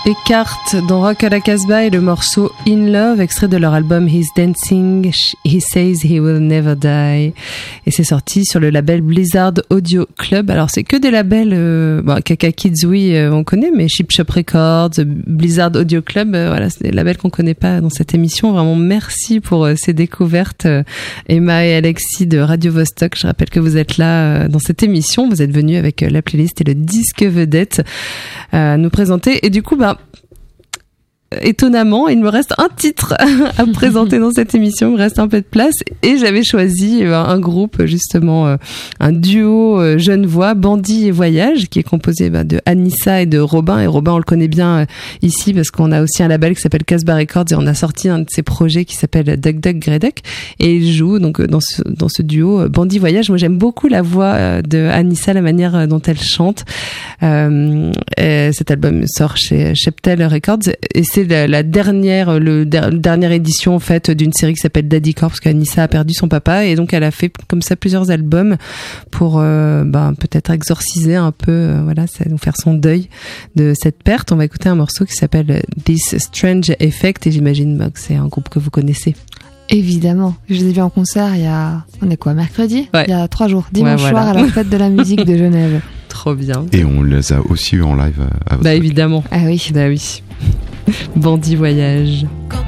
Eckhart dans Rock à la Casbah et le morceau In Love, extrait de leur album He's Dancing, He Says He Will Never Die. Et c'est sorti sur le label Blizzard Audio Club. Alors c'est que des labels, Kaka Kids oui, on connaît, mais Chip Shop Records, Blizzard Audio Club, voilà, c'est des labels qu'on connaît pas dans cette émission. Vraiment merci pour ces découvertes, Emma et Alexis de Radio Vostok. Je rappelle que vous êtes là dans cette émission, vous êtes venus avec la playlist et le disque vedette à nous présenter. Et du coup, étonnamment, il me reste un titre à présenter dans cette émission, il me reste un peu de place et j'avais choisi un groupe, justement un duo jeune voix, Bandit et Voyage, qui est composé de Anissa et de Robin. Et Robin, on le connaît bien ici parce qu'on a aussi un label qui s'appelle Casbah Records et on a sorti un de ses projets qui s'appelle Duck Duck Grey Duck, et il joue donc dans ce duo Bandit Voyage. Moi j'aime beaucoup la voix de Anissa, la manière dont elle chante. Cet album sort chez Sheptel Records et c'est la dernière édition en fait d'une série qui s'appelle Daddy Core, parce qu'Anissa a perdu son papa et donc elle a fait comme ça plusieurs albums pour peut-être exorciser un peu nous faire son deuil de cette perte. On va écouter un morceau qui s'appelle This Strange Effect et j'imagine que c'est un groupe que vous connaissez. Évidemment, je les ai vus en concert on est quoi, mercredi? Ouais. Il y a 3 jours, dimanche soir à la fête de la musique de Genève. Trop bien. Et on les a aussi eu en live à votre évidemment. Ah oui. Bah oui. Bandit Voyage.